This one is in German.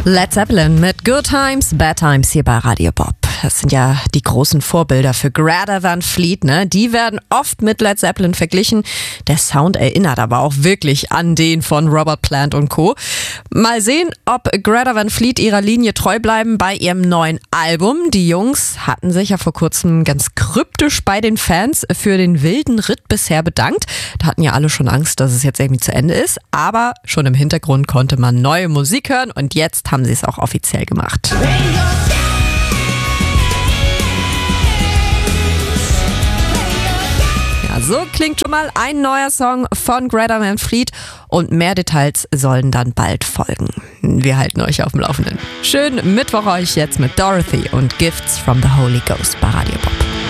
Led Zeppelin mit Good Times, Bad Times hier bei Radio Bob. Das sind ja die großen Vorbilder für Greta Van Fleet, ne? Die werden oft mit Led Zeppelin verglichen. Der Sound erinnert aber auch wirklich an den von Robert Plant und Co. Mal sehen, ob Greta Van Fleet ihrer Linie treu bleiben bei ihrem neuen Album. Die Jungs hatten sich ja vor kurzem ganz kryptisch bei den Fans für den wilden Ritt bisher bedankt. Da hatten ja alle schon Angst, dass es jetzt irgendwie zu Ende ist. Aber schon im Hintergrund konnte man neue Musik hören und jetzt haben sie es auch offiziell gemacht. So klingt schon mal ein neuer Song von Greta Van Fleet und mehr Details sollen dann bald folgen. Wir halten euch auf dem Laufenden. Schönen Mittwoch euch jetzt mit Dorothy und Gifts from the Holy Ghost bei Radio Bob.